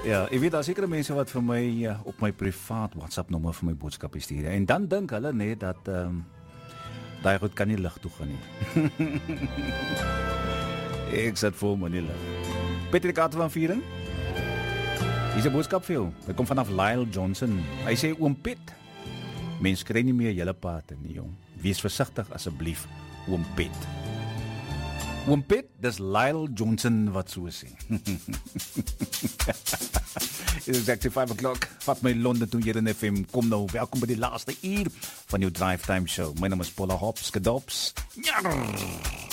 Ja, ek weet daar seker mense wat vir my op my privaat WhatsApp nommer vir my boodskappe stuur. En dan dink hulle net dat daai goed kan nie lig toe gaan nie. Ek sit vol Manila. Patrick Kaart van Vieren. Hier is 'n boodskap vir jou. Dit kom vanaf Lyle Johnson. Hy sê oom Piet, mens kry nie meer julle pate nie, jong. Wees versigtig asseblief, oom Piet. Oom Piet, dis Lyle Johnson wat so sê. It is exactly 5 o'clock. Vat my Londen toe hier in FM. Kom nou, welkom by die laaste uur van jou Drive Time Show. My naam is Paula Hops, Gedops. Ja.